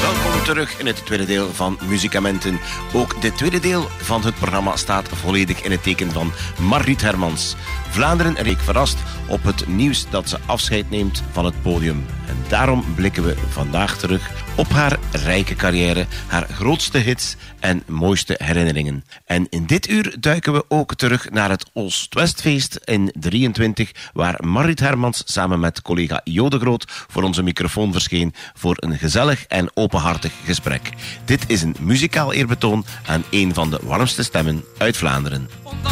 Welkom terug in het tweede deel van Muziekamenten. Ook dit tweede deel van het programma staat volledig in het teken van Margriet Hermans. Vlaanderen reek verrast op het nieuws dat ze afscheid neemt van het podium. En daarom blikken we vandaag terug op haar rijke carrière, haar grootste hits en mooiste herinneringen. En in dit uur duiken we ook terug naar het Oost-Westfeest in 23, waar Margriet Hermans samen met collega Jo de Groot voor onze microfoon verscheen voor een gezellig en openhartig gesprek. Dit is een muzikaal eerbetoon aan een van de warmste stemmen uit Vlaanderen.